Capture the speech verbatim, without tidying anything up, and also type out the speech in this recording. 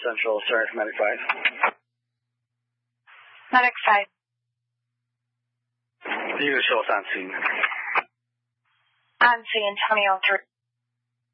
Central, sorry for Medic five. Medic five. You can show us on scene. On scene, Antonio three.